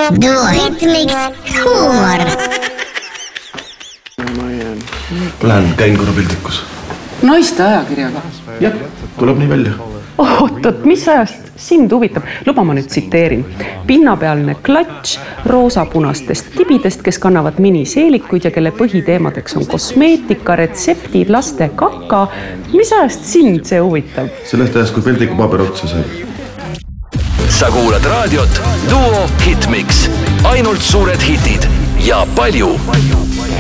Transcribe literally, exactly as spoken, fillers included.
Duo Hitmix huumor. Lähen käin korra pildikus. Naiste ajakirjaga. Jah, tuleb nii välja. Ootot, mis ajast sind huvitab? Luba ma nüüd tsiteerin. Pinnapealne klatš roosapunastest tibidest, kes kannavad miniseelikuid ja kelle põhiteemadeks on kosmeetika, retseptid, laste kaka. Mis ajast sind see huvitab? Sellest ajast, kui pildiku paber otsa sai. Sa kuulad raadiot Duo Hitmix. Ainult suured hitid ja palju.